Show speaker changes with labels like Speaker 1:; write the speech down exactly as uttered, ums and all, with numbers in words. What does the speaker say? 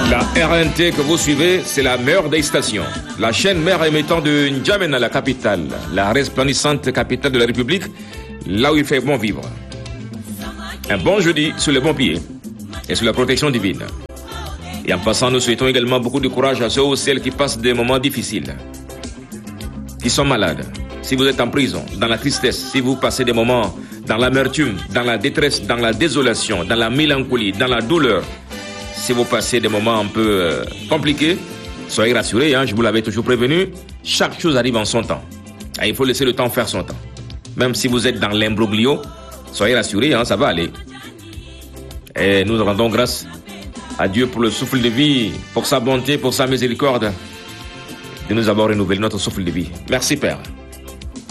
Speaker 1: La R N T que vous suivez, c'est la meilleure des stations. La chaîne mère émettant de N'Djamena, la capitale, la resplendissante capitale de la République, là où il fait bon vivre. Un bon jeudi sur le bon pied et sous la protection divine. Et en passant, nous souhaitons également beaucoup de courage à ceux ou celles qui passent des moments difficiles, qui sont malades. Si vous êtes en prison, dans la tristesse, si vous passez des moments dans l'amertume, dans la détresse, dans la désolation, dans la mélancolie, dans la douleur, si vous passez des moments un peu euh, compliqués, soyez rassurés, hein, je vous l'avais toujours prévenu, chaque chose arrive en son temps. Et il faut laisser le temps faire son temps. Même si vous êtes dans l'imbroglio, soyez rassurés, hein, ça va aller. Et nous rendons grâce à Dieu pour le souffle de vie, pour sa bonté, pour sa miséricorde, de nous avoir renouvelé notre souffle de vie. Merci Père.